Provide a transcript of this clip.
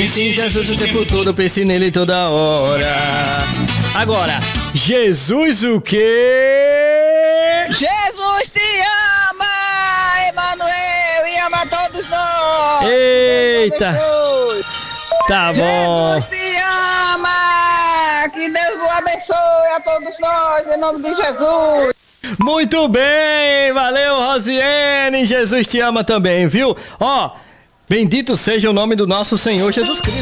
Pense em Jesus o tempo todo, pense nele toda hora. Agora, Jesus o quê? Jesus te ama, Emanuel, e ama todos nós. Eita. Tá bom. Jesus te ama, que Deus o abençoe a todos nós, em nome de Jesus. Muito bem, valeu, Rosiane. Jesus te ama também, viu? Ó, bendito seja o nome do nosso Senhor Jesus Cristo.